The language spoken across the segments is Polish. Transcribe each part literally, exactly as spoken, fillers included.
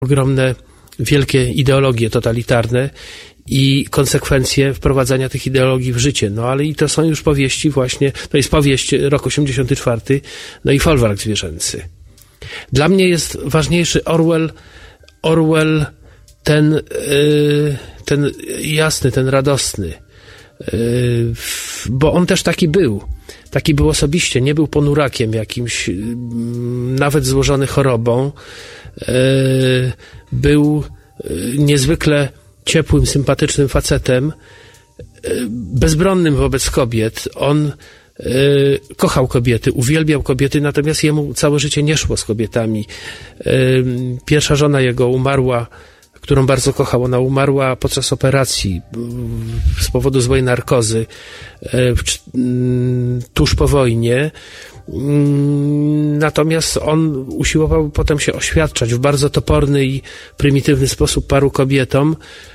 ogromne, wielkie ideologie totalitarne i konsekwencje wprowadzania tych ideologii w życie. No ale i to są już powieści właśnie, to jest powieść rok osiemdziesiąty czwarty, no i Folwark zwierzęcy. Dla mnie jest ważniejszy Orwell, Orwell ten, yy, ten jasny, ten radosny, yy, bo on też taki był. Taki był osobiście, nie był ponurakiem jakimś, yy, nawet złożony chorobą. Yy, był yy, niezwykle ciepłym, sympatycznym facetem, yy, bezbronnym wobec kobiet. On Yy, kochał kobiety, uwielbiał kobiety, natomiast jemu całe życie nie szło z kobietami. Yy, pierwsza żona jego umarła, którą bardzo kochał, ona umarła podczas operacji yy, z powodu złej narkozy yy, yy, tuż po wojnie. Yy, natomiast on usiłował potem się oświadczać w bardzo toporny i prymitywny sposób paru kobietom.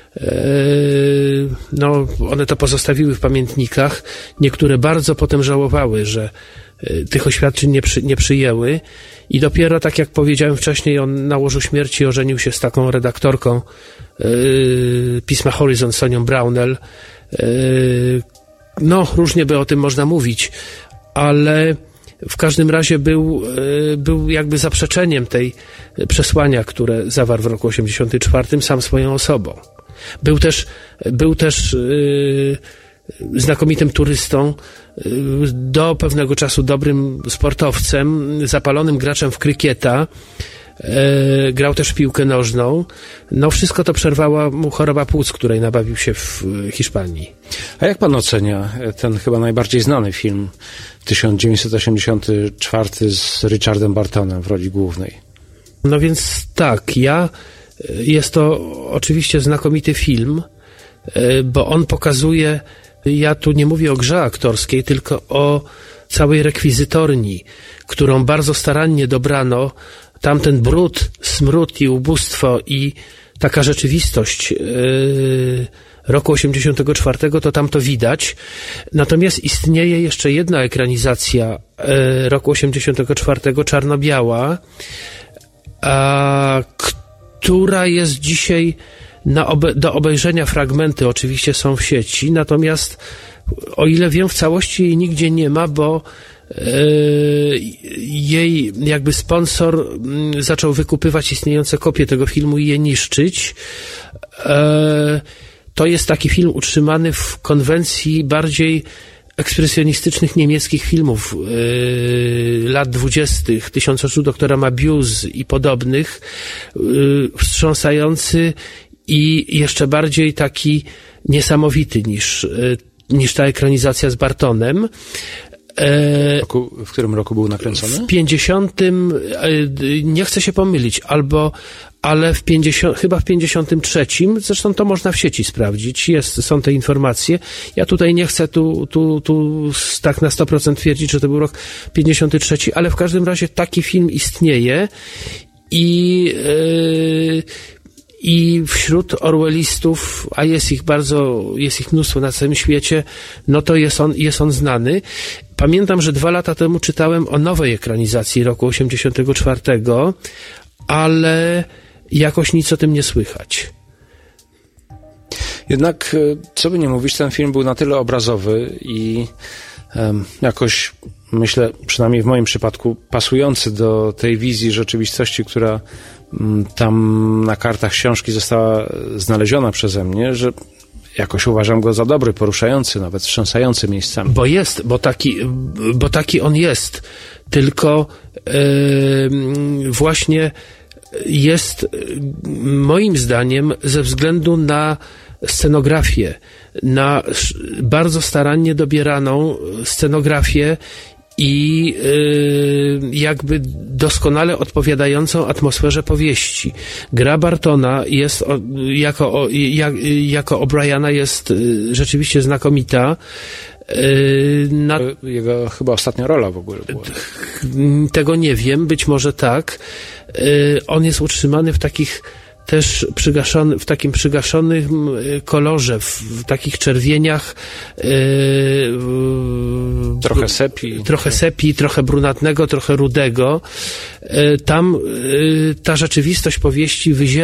No, one to pozostawiły w pamiętnikach. Niektóre bardzo potem żałowały, że tych oświadczeń nie, przy, nie przyjęły i dopiero, tak jak powiedziałem wcześniej, on na łożu śmierci ożenił się z taką redaktorką yy, pisma Horizon, Sonią Brownell. Yy, no, różnie by o tym można mówić, ale w każdym razie był, yy, był jakby zaprzeczeniem tej przesłania, które zawarł w roku osiemdziesiątym czwartym sam swoją osobą. Był też, był też yy, znakomitym turystą, yy, do pewnego czasu dobrym sportowcem, zapalonym graczem w krykieta, yy, grał też w piłkę nożną. No wszystko to przerwała mu choroba płuc, której nabawił się w Hiszpanii. A jak pan ocenia ten chyba najbardziej znany film tysiąc dziewięćset osiemdziesiąty czwarty z Richardem Bartonem w roli głównej? No więc tak, ja jest to oczywiście znakomity film, bo on pokazuje, ja tu nie mówię o grze aktorskiej, tylko o całej rekwizytorni, którą bardzo starannie dobrano. Tamten brud, smród i ubóstwo i taka rzeczywistość yy, roku osiemdziesiątego czwartego, to tam to widać. Natomiast istnieje jeszcze jedna ekranizacja yy, roku osiemdziesiątego czwartego, czarno-biała, a która jest dzisiaj na obe- do obejrzenia. Fragmenty oczywiście są w sieci, natomiast o ile wiem, w całości jej nigdzie nie ma, bo yy, jej jakby sponsor yy, zaczął wykupywać istniejące kopie tego filmu i je niszczyć. Yy, to jest taki film utrzymany w konwencji bardziej ekspresjonistycznych niemieckich filmów yy, lat dwudziestych, Tysiąc oczu doktora Mabuse i podobnych, yy, wstrząsający i jeszcze bardziej taki niesamowity niż, yy, niż ta ekranizacja z Bartonem. Roku, w którym roku był nakręcony? W pięćdziesiątym, nie chcę się pomylić, albo, ale w pięćdziesiątym, chyba w pięćdziesiątym trzecim, zresztą to można w sieci sprawdzić, jest, są te informacje. Ja tutaj nie chcę tu, tu, tu tak na sto procent twierdzić, że to był rok pięćdziesiąty trzeci, ale w każdym razie taki film istnieje i, yy, i wśród orwellistów, a jest ich bardzo, jest ich mnóstwo na całym świecie, no to jest on, jest on znany. Pamiętam, że dwa lata temu czytałem o nowej ekranizacji roku osiemdziesiątego czwartego, ale jakoś nic o tym nie słychać. Jednak, co by nie mówić, ten film był na tyle obrazowy i um, jakoś, myślę, przynajmniej w moim przypadku, pasujący do tej wizji rzeczywistości, która um, tam na kartach książki została znaleziona przeze mnie, że jakoś uważam go za dobry, poruszający, nawet wstrząsający miejscami. Bo jest, bo taki, bo taki on jest. Tylko yy, właśnie jest moim zdaniem ze względu na scenografię, na bardzo starannie dobieraną scenografię i yy, jakby doskonale odpowiadającą atmosferze powieści. Gra Bartona jest o, jako, o, jak, jako O'Briana jest y, rzeczywiście znakomita. Yy, na... Jego chyba ostatnia rola w ogóle była. Tego nie wiem, być może tak. Yy, on jest utrzymany w takich też przygaszony, w takim przygaszonym kolorze, w, w takich czerwieniach, yy, trochę sepi. Trochę sepi, trochę brunatnego, trochę rudego. Yy, tam yy, ta rzeczywistość powieści wyziera